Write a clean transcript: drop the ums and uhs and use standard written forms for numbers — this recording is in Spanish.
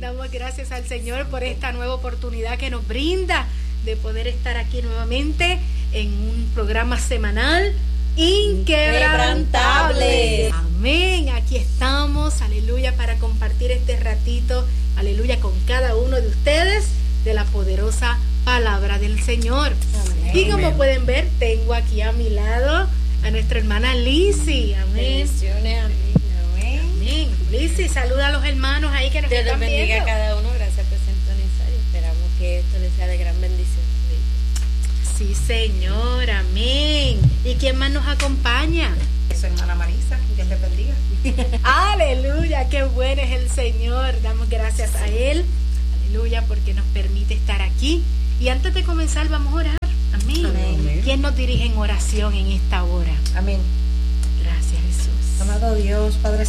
Damos gracias al Señor por esta nueva oportunidad que nos brinda de poder estar aquí nuevamente en un programa semanal inquebrantable. Amén. Aquí estamos, aleluya, para compartir este ratito, aleluya, con cada uno de ustedes de la poderosa palabra del Señor. Amén. Y como pueden ver, tengo aquí a mi lado a nuestra hermana Lizzy. Amén. Bendiciones, amén. Amén. Lizzy, saluda a los hermanos ahí que nos Dios están les bendiga viendo. a cada uno. Gracias por sintonizar y esperamos que esto les sea de gran bendición. Sí, Señor, amén. ¿Y quién más nos acompaña? Su hermana Marisa, Dios les bendiga. Aleluya, qué bueno es el Señor. Damos gracias a Él, aleluya, porque nos permite estar aquí. Y antes de comenzar vamos a orar. Amén. Amén. ¿Quién nos dirige en oración en esta hora? Amén. Gracias, Jesús. Amado Dios, Padre